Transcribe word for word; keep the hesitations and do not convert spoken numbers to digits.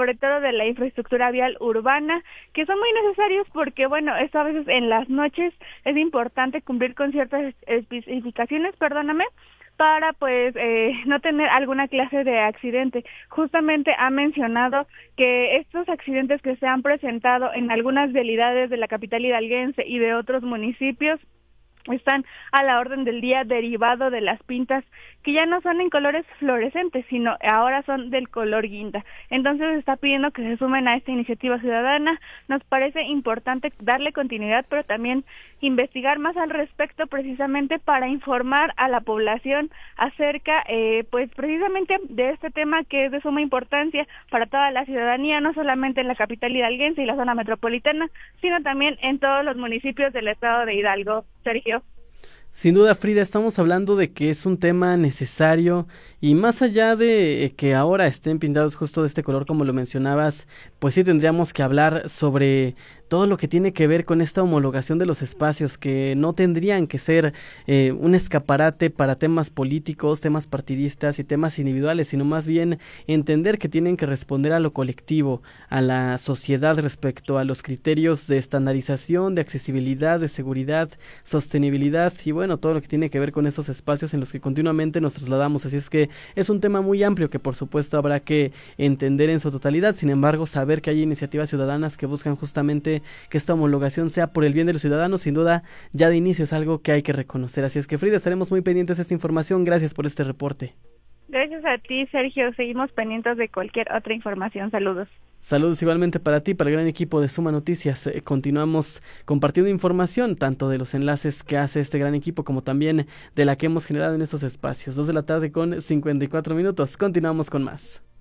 sobre todo de la infraestructura vial urbana, que son muy necesarios porque, bueno, esto a veces en las noches es importante cumplir con ciertas especificaciones, perdóname, para pues eh, no tener alguna clase de accidente. Justamente ha mencionado que estos accidentes que se han presentado en algunas vialidades de la capital hidalguense y de otros municipios están a la orden del día derivado de las pintas que ya no son en colores fluorescentes, sino ahora son del color guinda. Entonces está pidiendo que se sumen a esta iniciativa ciudadana. Nos parece importante darle continuidad, pero también investigar más al respecto, precisamente para informar a la población acerca, eh, pues precisamente de este tema que es de suma importancia para toda la ciudadanía, no solamente en la capital hidalguense y la zona metropolitana, sino también en todos los municipios del estado de Hidalgo. Sergio. Sin duda, Frida, estamos hablando de que es un tema necesario y más allá de que ahora estén pintados justo de este color como lo mencionabas, pues sí tendríamos que hablar sobre todo lo que tiene que ver con esta homologación de los espacios, que no tendrían que ser eh, un escaparate para temas políticos, temas partidistas y temas individuales, sino más bien entender que tienen que responder a lo colectivo, a la sociedad respecto a los criterios de estandarización, de accesibilidad, de seguridad, sostenibilidad y bueno, todo lo que tiene que ver con esos espacios en los que continuamente nos trasladamos. Así es que es un tema muy amplio que por supuesto habrá que entender en su totalidad. Sin embargo, saber que hay iniciativas ciudadanas que buscan justamente que esta homologación sea por el bien de los ciudadanos, sin duda ya de inicio es algo que hay que reconocer. Así es que Frida, estaremos muy pendientes de esta información. Gracias por este reporte. Gracias a ti, Sergio. Seguimos pendientes de cualquier otra información. Saludos. Saludos igualmente para ti, para el gran equipo de Suma Noticias. Eh, continuamos compartiendo información, tanto de los enlaces que hace este gran equipo, como también de la que hemos generado en estos espacios. Dos de la tarde con cincuenta y cuatro minutos. Continuamos con más.